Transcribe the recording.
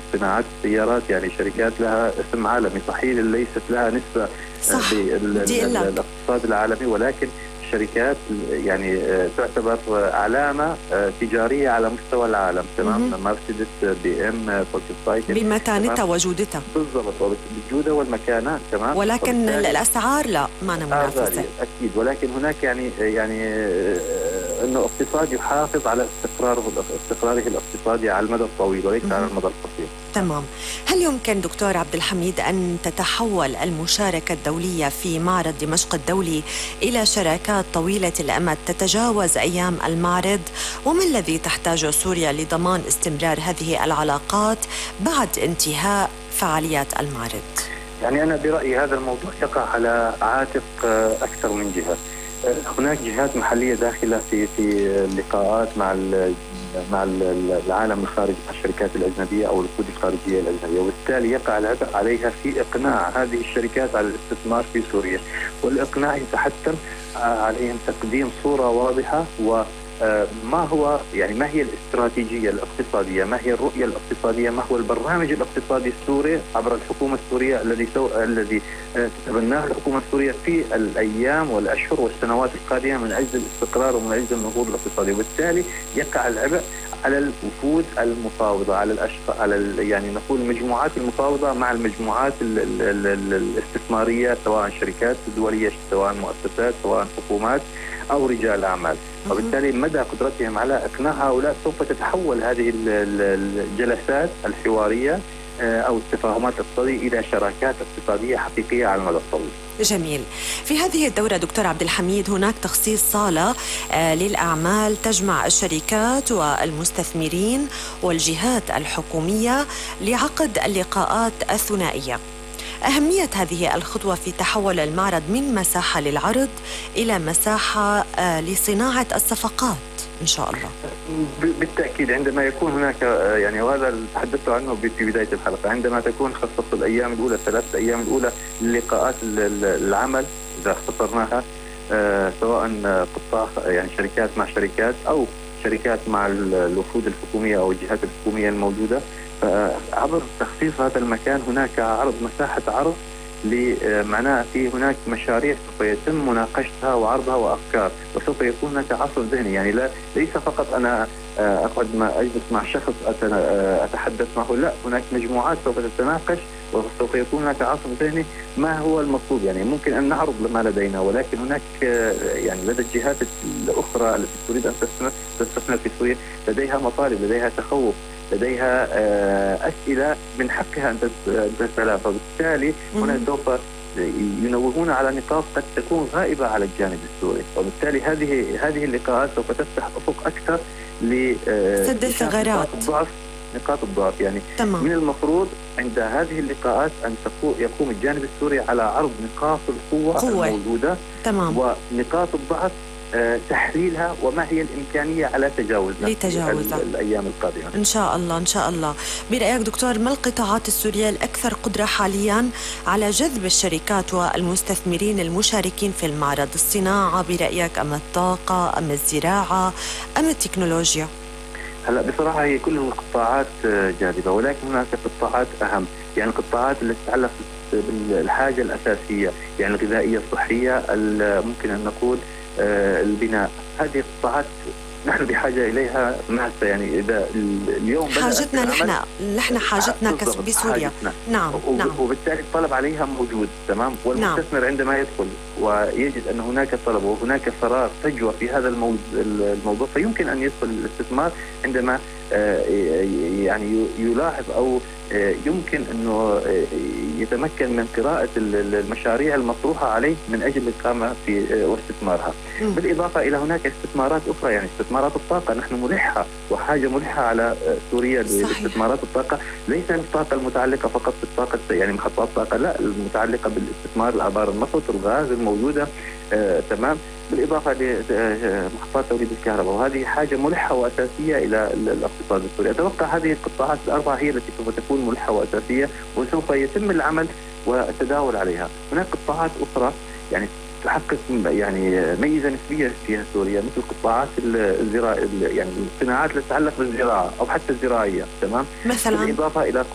صناعات السيارات، يعني شركات لها اسم عالمي، صحيح ليست لها نسبة بالاقتصاد العالمي، ولكن شركات يعني تعتبر علامة تجارية على مستوى العالم. تمام. مرسيدس، بي ام، فولكس فاجن، بمتانتها وجودتها بالضبط، بالجودة والمكانة. تمام. ولكن الأسعار لا ما منافسة أكيد، ولكن هناك يعني أنه اقتصاد يحافظ على استقراره الاقتصادي على المدى الطويل وليس على المدى القصير. تمام. هل يمكن دكتور عبد الحميد أن تتحول المشاركة الدولية في معرض دمشق الدولي إلى شراكات طويلة الأمد تتجاوز أيام المعرض؟ وما الذي تحتاجه سوريا لضمان استمرار هذه العلاقات بعد انتهاء فعاليات المعرض؟ يعني أنا برأيي هذا الموضوع يقع على عاتق أكثر من جهة. هناك جهات محلية داخلة في اللقاءات مع العالم الخارجي، مع الشركات الأجنبية أو الوفود الخارجية الأجنبية، وبالتالي يقع العبء عليها في إقناع هذه الشركات على الاستثمار في سوريا، والإقناع يتحتم عليهم تقديم صورة واضحة ما هي الاستراتيجية الاقتصادية، ما هي الرؤية الاقتصادية، ما هو البرنامج الاقتصادي السوري عبر الحكومة السورية الذي تتبناه الحكومة السورية في الأيام والأشهر والسنوات القادمة من أجل الاستقرار ومن أجل النهوض الاقتصادي. وبالتالي يقع العبء على الوفود المفاوضة، على يعني نقول المجموعات المفاوضة مع المجموعات الاستثمارية، سواء شركات دولية، سواء مؤسسات، سواء حكومات أو رجال أعمال. وبالتالي مدى قدرتهم على إقناع هؤلاء سوف تتحول هذه الجلسات الحوارية أو التفاهمات الاقتصادية إلى شراكات اقتصادية حقيقية على المدى الطويل. جميل. في هذه الدورة دكتور عبد الحميد هناك تخصيص صالة للأعمال تجمع الشركات والمستثمرين والجهات الحكومية لعقد اللقاءات الثنائية. أهمية هذه الخطوة في تحول المعرض من مساحة للعرض إلى مساحة لصناعة الصفقات إن شاء الله. بالتأكيد عندما يكون هناك يعني، وهذا اللي تحدثت عنه في بداية الحلقة، عندما تكون خصصت الأيام الأولى، الثلاثة أيام الأولى للقاءات العمل، إذا اختصرناها سواء قطاع يعني شركات مع شركات أو شركات مع الوفود الحكومية أو الجهات الحكومية الموجودة، عبر تخصيص هذا المكان هناك عرض، مساحة عرض معناه في هناك مشاريع سوف يتم مناقشتها وعرضها وأفكار، وسوف يكون هناك عصف ذهني. يعني ليس فقط أنا أقعد أجلس مع شخص أتحدث معه، لا، هناك مجموعات سوف تتناقش وسوف يكون هناك عصف ذهني ما هو المطلوب. يعني ممكن أن نعرض ما لدينا، ولكن هناك يعني لدى الجهات الأخرى التي تريد أن تستثمر في سوريا لديها مطالب، لديها تخوف، لديها أسئلة من حقها أن تسألها، فبالتالي هنا سوف ينوهون على نقاط قد تكون غائبة على الجانب السوري، وبالتالي هذه اللقاءات سوف تفتح أفق أكثر لسد الثغرات، نقاط الضعف. يعني تمام. من المفروض عند هذه اللقاءات أن يقوم الجانب السوري على عرض نقاط القوة الموجودة، تمام، ونقاط الضعف تحليلها، وما هي الإمكانية على تجاوزها الأيام القادمة إن شاء الله. إن شاء الله. برأيك دكتور، ما القطاعات السورية الأكثر قدرة حاليا على جذب الشركات والمستثمرين المشاركين في المعرض؟ الصناعة برأيك، أم الطاقة، أم الزراعة، أم التكنولوجيا؟ هلا بصراحة هي كل القطاعات جاذبة، ولكن هناك قطاعات أهم، يعني القطاعات اللي تتعلق بالحاجة الأساسية، يعني الغذائية، الصحية، ممكن أن نقول البناء. هذه القطاعات نحن بحاجة إليها ماسة. يعني إذا اليوم حاجتنا نحن حاجتنا بسوريا. نعم. وبالتالي الطلب عليها موجود. تمام. والمستثمر عندما يدخل ويجد أن هناك طلب وهناك فراغ، فجوة في هذا الموضوع، فيمكن أن يدخل الاستثمار عندما يعني يلاحظ أو يمكن أنه يتمكن من قراءة المشاريع المطروحة عليه من أجل الإقامة في واستثمارها. بالإضافة إلى هناك استثمارات أخرى، يعني استثمارات الطاقة، نحن ملحة وحاجة ملحة على سوريا لاستثمارات الطاقة، ليس الطاقة المتعلقة فقط بالطاقة يعني محطات طاقة، لا، المتعلقة بالاستثمار الآبار النفط، الغاز الموجودة. تمام. بالإضافة لمحطات توليد الكهرباء، وهذه حاجة ملحة وأساسية إلى الاقتصاد السوري. أتوقع هذه القطاعات الأربعة هي التي سوف تكون ملحة وأساسية وسوف يتم العمل والتداول عليها. هناك قطاعات أخرى يعني تحقق يعني ميزة نسبية فيها سوريا، مثل قطاعات الزراعة، يعني الصناعات التي تتعلق بالزراعة أو حتى الزراعية. تمام. مثلا بالإضافة إلى